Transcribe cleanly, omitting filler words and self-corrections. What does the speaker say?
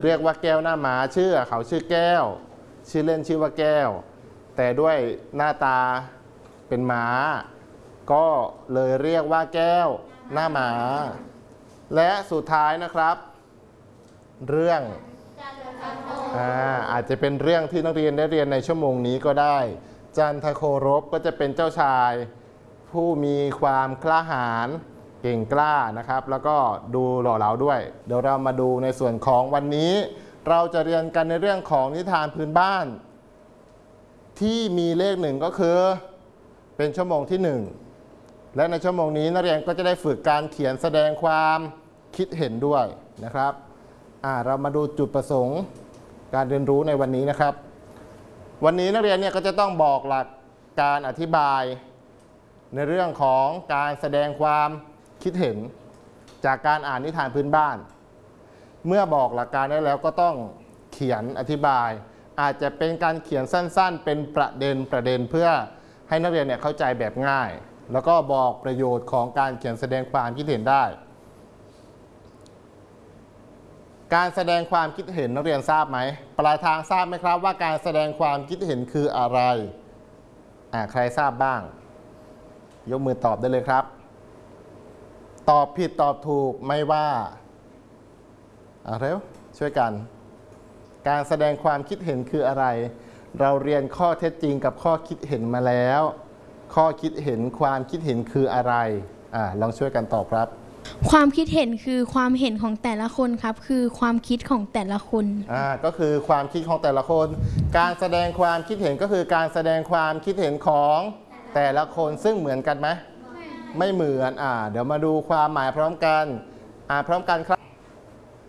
เรียกว่าแก้วหน้าม้าเขาชื่อแก้วชื่อเล่นชื่อว่าแก้วแต่ด้วยหน้าตาเป็นม้าก็เลยเรียกว่าแก้วหน้าม้าและสุดท้ายนะครับเรื่องอาจจะเป็นเรื่องที่นักเรียนได้เรียนในชั่วโมงนี้ก็ได้จันทโครบก็จะเป็นเจ้าชายผู้มีความกล้าหาญเก่งกล้านะครับแล้วก็ดูหล่อเหลาด้วยเดี๋ยวเรามาดูในส่วนของวันนี้เราจะเรียนกันในเรื่องของนิทานพื้นบ้านที่มีเลขหนึ่งก็คือเป็นชั่วโมงที่1และในชั่วโมงนี้นักเรียนก็จะได้ฝึกการเขียนแสดงความคิดเห็นด้วยนะครับเรามาดูจุดประสงค์การเรียนรู้ในวันนี้นะครับวันนี้นักเรียนเนี่ยก็จะต้องบอกหลักการอธิบายในเรื่องของการแสดงความคิดเห็นจากการอ่านนิทานพื้นบ้านเมื่อบอกหลักการได้แล้วก็ต้องเขียนอธิบายอาจจะเป็นการเขียนสั้นๆเป็นประเด็นเพื่อให้นักเรียนเนี่ยเข้าใจแบบง่ายแล้วก็บอกประโยชน์ของการเขียนแสดงความคิดเห็นได้การแสดงความคิดเห็นนักเรียนทราบไหมปลายทางทราบไหมครับว่าการแสดงความคิดเห็นคืออะไรใครทราบบ้างยกมือตอบได้เลยครับตอบผิดตอบถูกไม่ว่าเร็วช่วยกันการแสดงความคิดเห็นคืออะไรเราเรียนข้อเท็จจริงกับข้อคิดเห็นมาแล้วข้อคิดเห็นความคิดเห็นคืออะไรลองช่วยกันตอบครับความคิดเห็นคือความเห็นของแต่ละคนครับคือความคิดของแต่ละคนก็คือความคิดของแต่ละคนการแสดงความคิดเห็นก็คือการแสดงความคิดเห็นของแต่ละคนซึ่งเหมือนกันไหมไม่เหมือนเดี๋ยวมาดูความหมายพร้อมกันพร้อมกันครับ